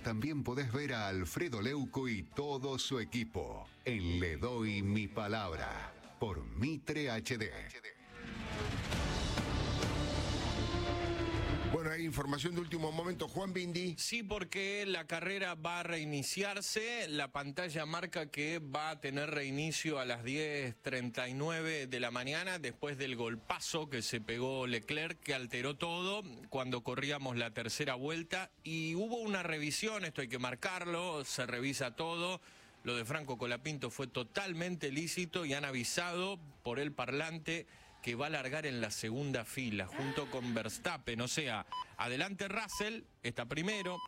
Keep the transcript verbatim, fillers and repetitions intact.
también podés ver a Alfredo Leuco y todo su equipo en Le Doy Mi Palabra por Mitre H D. Bueno, hay información de último momento. Juan Bindi. Sí, porque la carrera va a reiniciarse. La pantalla marca que va a tener reinicio a las diez treinta y nueve de la mañana, después del golpazo que se pegó Leclerc, que alteró todo cuando corríamos la tercera vuelta. Y hubo una revisión, esto hay que marcarlo, se revisa todo. Lo de Franco Colapinto fue totalmente lícito y han avisado por el parlante que va a largar en la segunda fila junto con Verstappen. O sea, adelante Russell, está primero.